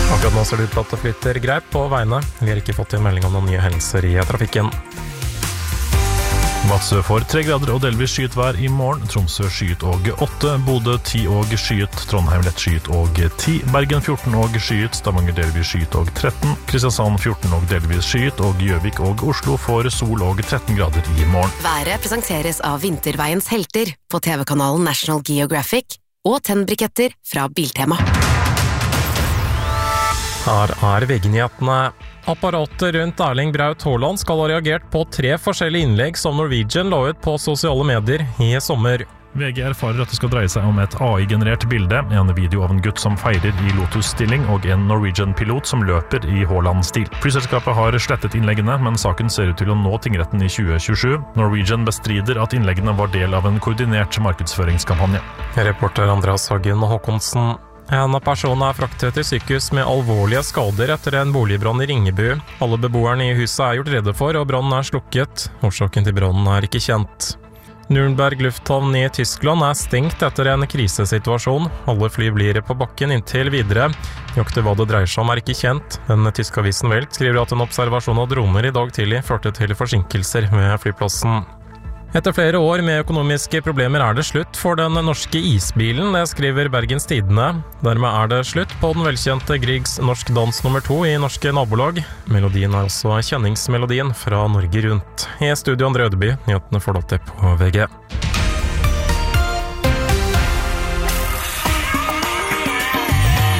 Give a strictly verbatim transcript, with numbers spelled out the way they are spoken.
Akkurat nå ser det ut til at det flytter greit på veiene. Vi har ikke fått en melding om noen nye hendelser i trafikken. Vadsø får tre grader og delvis skyet vær i morgen. Tromsø skyet og åtte. Bodø ti og skyet. Trondheim lett skyet og ti. Bergen fjorten og skyet. Stavanger delvis skyet og tretten. Kristiansand fjorten og delvis skyet. Og Gjøvik og Oslo får sol og tretten grader i morgen. Været presenteres av Vinterveiens helter på T V-kanalen National Geographic og tennbriketter fra Biltema. Her er V G-nyhetene. Apparatet rundt Erling Braut Haaland skal ha reagert på tre forskjellige innlegg som Norwegian la ut på sosiale medier i sommer. V G erfarer at det skal dreie seg om et A I-generert bilde, en video av en gutt som feirer i Lotus-stilling og en Norwegian-pilot som løper i Haaland-stil. Flyselskapet har slettet innleggene, men saken ser ut til å nå tingretten i tjue tjuesju. Norwegian bestrider at innleggene var del av en koordinert markedsføringskampanje. Reporter Andreas Hagen Håkonsen. En person er fraktet til sykehus med alvorlige skader etter en boligbrann i Ringebu. Alle beboerne i huset er gjort redde for, og brannen er slukket. Årsaken til brannen er ikke kjent. Nürnberg lufthavn i Tyskland er stengt etter en krisesituasjon. Alle fly blir på bakken inntil videre. Nøyaktig hva det dreier seg om er ikke kjent. Den tyske avisen Welt skriver at en observasjon av droner i dag tidlig førte til forsinkelser ved flyplassen. Etter flere år med økonomiske problemer er det slutt for den norske isbilen, det skriver Bergens Tidende. Dermed er det slutt på den velkjente Griegs Norsk Dans nummer to i norske nabolag. Melodien er også kjenningsmelodien fra Norge Rundt. I studio Andre Ødeby, nyhetene får dere på V G.